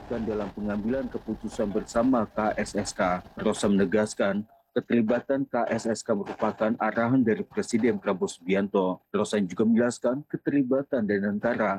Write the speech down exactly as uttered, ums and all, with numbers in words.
dan dalam pengambilan keputusan bersama K S S K. Rosa menegaskan, keterlibatan K S S K merupakan arahan dari Presiden Prabowo Subianto. Rosa juga menjelaskan keterlibatan dan antara